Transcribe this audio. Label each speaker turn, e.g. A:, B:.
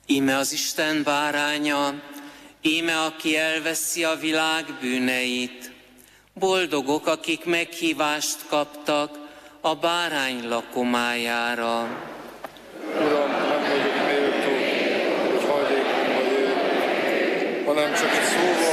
A: Íme az Isten báránya, íme aki elveszi a világ bűneit. Boldogok, akik meghívást kaptak a bárány lakomájára.
B: Uram, nem vagyok méltó, hogy hajlékomba jöjj, hanem csak egy szóval